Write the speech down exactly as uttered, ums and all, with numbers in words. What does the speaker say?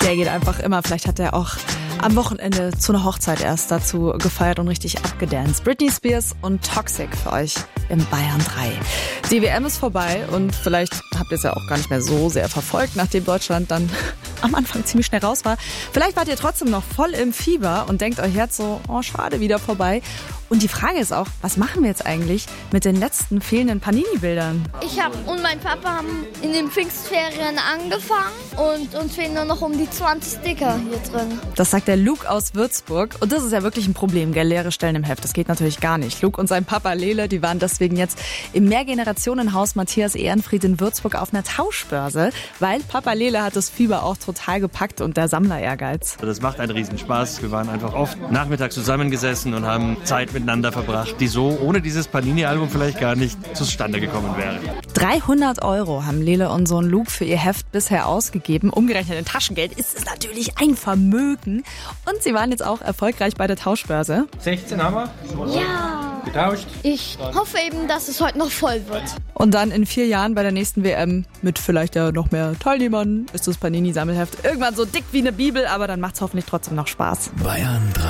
der geht einfach immer. Vielleicht hat er auch am Wochenende zu einer Hochzeit erst dazu gefeiert und richtig abgedanced. Britney Spears und Toxic für euch im Bayern drei. Die W M ist vorbei und vielleicht habt ihr es ja auch gar nicht mehr so sehr verfolgt, nachdem Deutschland dann am Anfang ziemlich schnell raus war. Vielleicht wart ihr trotzdem noch voll im Fieber und denkt euch jetzt so, oh schade, wieder vorbei. Und die Frage ist auch, was machen wir jetzt eigentlich mit den letzten fehlenden Panini-Bildern? Ich hab und mein Papa haben in den Pfingstferien angefangen und uns fehlen nur noch um die zwanzig Sticker hier drin. Das sagt der Luke aus Würzburg. Und das ist ja wirklich ein Problem, gell? Leere Stellen im Heft. Das geht natürlich gar nicht. Luke und sein Papa Lele, die waren deswegen jetzt im Mehrgenerationenhaus Matthias Ehrenfried in Würzburg auf einer Tauschbörse, weil Papa Lele hat das Fieber auch total gepackt und der Sammler-Ehrgeiz. Das macht einen Riesenspaß. Wir waren einfach oft nachmittags zusammengesessen und haben Zeit miteinander verbracht, die so ohne dieses Panini-Album vielleicht gar nicht zustande gekommen wäre. dreihundert Euro haben Lele und Sohn Luke für ihr Heft bisher ausgegeben. Umgerechnet in Taschengeld ist es natürlich ein Vermögen. Und sie waren jetzt auch erfolgreich bei der Tauschbörse. sechzehn haben wir. Ja. Getauscht. Ich hoffe eben, dass es heute noch voll wird. Und dann in vier Jahren bei der nächsten W M mit vielleicht ja noch mehr Teilnehmern ist das Panini-Sammelheft irgendwann so dick wie eine Bibel, aber dann macht's hoffentlich trotzdem noch Spaß. Bayern drei.